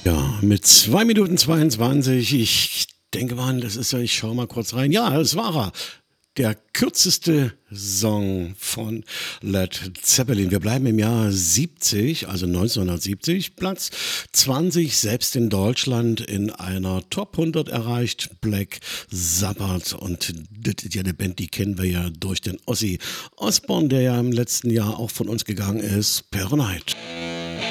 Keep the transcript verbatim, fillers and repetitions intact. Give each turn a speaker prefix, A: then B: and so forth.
A: Ja, mit zwei Minuten zweiundzwanzig. Ich denke mal, das ist ja, ich schaue mal kurz rein. Ja, es war er. Der kürzeste Song von Led Zeppelin. Wir bleiben im Jahr siebzig, also neunzehnhundertsiebzig, Platz zwanzig, selbst in Deutschland in einer Top hundert erreicht. Black Sabbath, und das ist ja eine Band, die kennen wir ja durch den Ozzy Osbourne, der ja im letzten Jahr auch von uns gegangen ist. Paranoid.